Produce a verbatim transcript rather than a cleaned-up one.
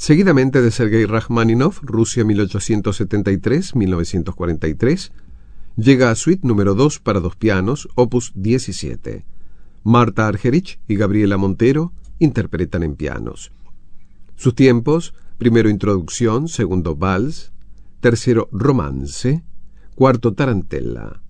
Seguidamente de Sergei Rachmaninoff, Rusia mil ochocientos setenta y tres a mil novecientos cuarenta y tres, llega a Suite número dos para dos pianos, opus diecisiete. Marta Argerich y Gabriela Montero interpretan en pianos. Sus tiempos: primero introducción, segundo vals, tercero romance, cuarto tarantella.